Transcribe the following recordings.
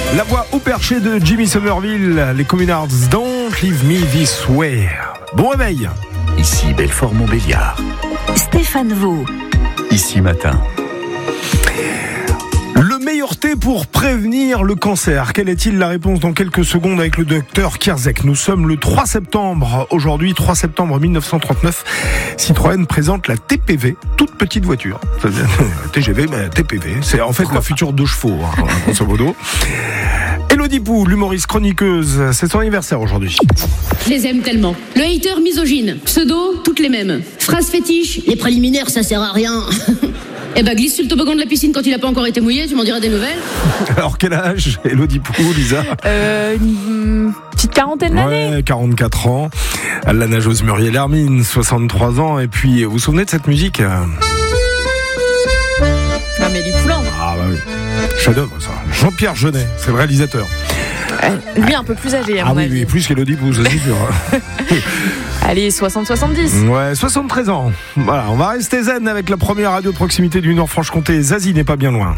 La voix au perché de Jimmy Somerville, les Communards, Don't Leave Me This Way. Bon réveil. Ici Belfort-Montbéliard. Stéphane Vaux. Ici Matin. Le meilleur thé pour prévenir le cancer. Quelle est-il? La réponse dans quelques secondes avec le docteur Kierzek. Nous sommes le 3 septembre. Aujourd'hui, 3 septembre 1939. Citroën présente la TPV, toute petite voiture. TGV, mais TPV. C'est en fait la future 2 chevaux, grosso modo. Élodie Pou, l'humoriste chroniqueuse, c'est son anniversaire aujourd'hui. Je les aime tellement. Le hater misogyne. Pseudo, toutes les mêmes. Phrase fétiche, les préliminaires, ça sert à rien. Eh ben, glisse sur le toboggan de la piscine quand il a pas encore été mouillé, tu m'en diras des nouvelles. Alors, quel âge, Élodie Pou, Lisa? Une petite quarantaine d'années. Ouais, 44 ans. La nageuse Muriel Hermine, 63 ans. Et puis, vous vous souvenez de cette musique? Amélie Poulain. Ah bah oui. Chef-d'œuvre, ça. Jean-Pierre Jeunet, c'est le réalisateur. Lui, un peu plus âgé, à mon avis. Oui, plus qu'Élodie Pou, ça c'est sûr. Allez, 60-70. Ouais, 73 ans. Voilà, on va rester zen avec la première radio de proximité du Nord-Franche-Comté. Zazie n'est pas bien loin.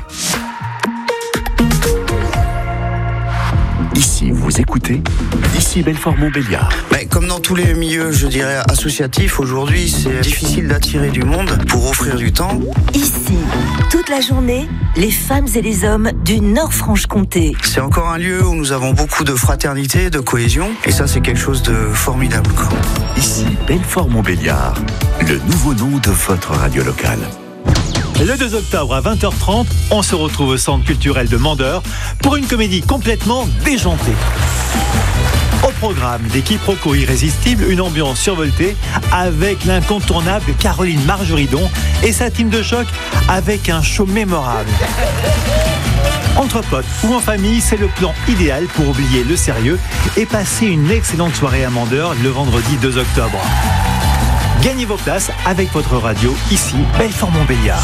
Ici, vous écoutez Ici Belfort-Montbéliard. Mais comme dans tous les milieux, je dirais, associatifs, aujourd'hui, c'est difficile d'attirer du monde pour offrir du temps. Ici, toute la journée, les femmes et les hommes du Nord-Franche-Comté. C'est encore un lieu où nous avons beaucoup de fraternité, de cohésion, et ça, c'est quelque chose de formidable, quoi. Ici Belfort-Montbéliard, le nouveau nom de votre radio locale. Le 2 octobre à 20h30, on se retrouve au Centre culturel de Mandeur pour une comédie complètement déjantée. Au programme, des quiproquos irrésistibles, une ambiance survoltée avec l'incontournable Caroline Margeridon et sa team de choc avec un show mémorable. Entre potes ou en famille, c'est le plan idéal pour oublier le sérieux et passer une excellente soirée à Mandeur le vendredi 2 octobre. Gagnez vos places avec votre radio, ici Belfort-Montbéliard.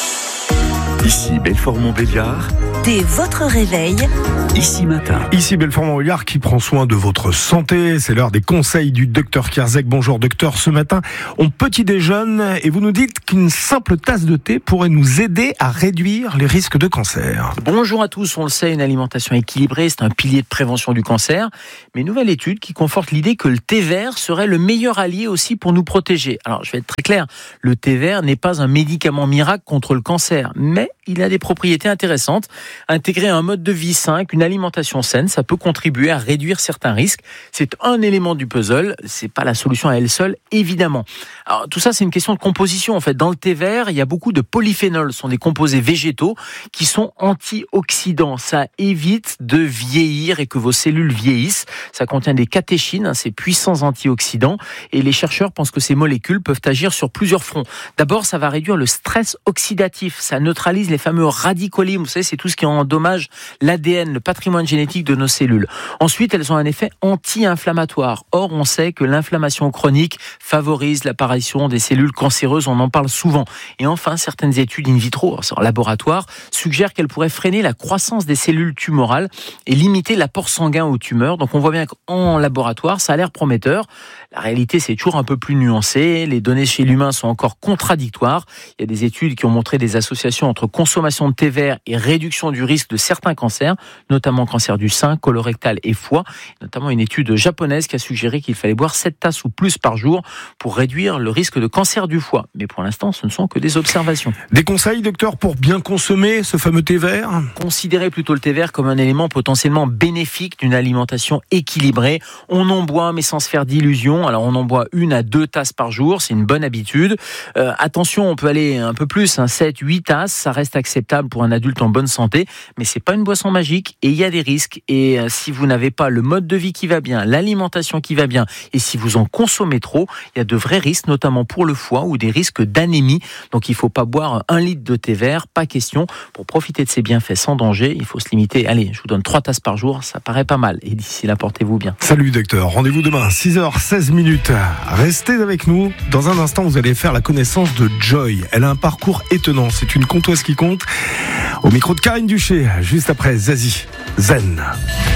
Ici Belfort-Montbéliard. Dès votre réveil, Ici Matin. Ici Belfort-Montbéliard qui prend soin de votre santé. C'est l'heure des conseils du docteur Kierzek. Bonjour docteur, ce matin on petit déjeune et vous nous dites qu'une simple tasse de thé pourrait nous aider à réduire les risques de cancer. Bonjour à tous, on le sait, une alimentation équilibrée, c'est un pilier de prévention du cancer. Mais une nouvelle étude qui conforte l'idée que le thé vert serait le meilleur allié aussi pour nous protéger. Alors je vais être très clair, le thé vert n'est pas un médicament miracle contre le cancer, mais il a des propriétés intéressantes. Intégrer un mode de vie sain, une alimentation saine, ça peut contribuer à réduire certains risques. C'est un élément du puzzle, c'est pas la solution à elle seule, évidemment. Alors tout ça, c'est une question de composition. En fait, dans le thé vert, il y a beaucoup de polyphénols, ce sont des composés végétaux qui sont antioxydants. Ça évite de vieillir et que vos cellules vieillissent. Ça contient des catéchines, ces puissants antioxydants, et les chercheurs pensent que ces molécules peuvent agir sur plusieurs fronts. D'abord, ça va réduire le stress oxydatif, ça neutralise les fameux radicaux libres. Vous savez, c'est tout ce qui endommage l'ADN, le patrimoine génétique de nos cellules. Ensuite, elles ont un effet anti-inflammatoire. Or, on sait que l'inflammation chronique favorise l'apparition des cellules cancéreuses, on en parle souvent. Et enfin, certaines études in vitro, en laboratoire, suggèrent qu'elles pourraient freiner la croissance des cellules tumorales et limiter l'apport sanguin aux tumeurs. Donc on voit bien qu'en laboratoire, ça a l'air prometteur. La réalité, c'est toujours un peu plus nuancé. Les données chez l'humain sont encore contradictoires. Il y a des études qui ont montré des associations entre consommation de thé vert et réduction du risque de certains cancers, notamment cancer du sein, colorectal et foie. Notamment une étude japonaise qui a suggéré qu'il fallait boire 7 tasses ou plus par jour pour réduire le risque de cancer du foie. Mais pour l'instant, ce ne sont que des observations. Des conseils, docteur, pour bien consommer ce fameux thé vert? Considérez plutôt le thé vert comme un élément potentiellement bénéfique d'une alimentation équilibrée. On en boit, mais sans se faire d'illusions. Alors, on en boit 1 à 2 tasses par jour. C'est une bonne habitude. Attention, on peut aller un peu plus, 7, 8 tasses. Ça reste acceptable pour un adulte en bonne santé. Mais c'est pas une boisson magique et il y a des risques. Et si vous n'avez pas le mode de vie qui va bien, l'alimentation qui va bien, et si vous en consommez trop, il y a de vrais risques, notamment pour le foie ou des risques d'anémie. Donc, il faut pas boire 1 litre de thé vert. Pas question. Pour profiter de ses bienfaits sans danger, il faut se limiter. Allez, je vous donne 3 tasses par jour. Ça paraît pas mal. Et d'ici là, portez-vous bien. Salut, docteur. Rendez-vous demain, 6h16. Restez avec nous. Dans un instant, vous allez faire la connaissance de Joy. Elle a un parcours étonnant. C'est une contoise qui compte. Au micro de Karine Duché, juste après Zazie. Zen.